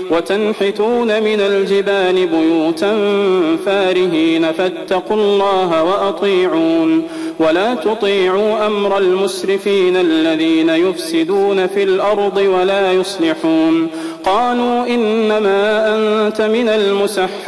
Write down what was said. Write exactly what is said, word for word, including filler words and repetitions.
وتنحتون من الجبال بيوتا فارهين فاتقوا الله وأطيعون ولا تطيعوا أمر المسرفين الذين يفسدون في الأرض ولا يصلحون. قالوا إنما أنت من المسحرين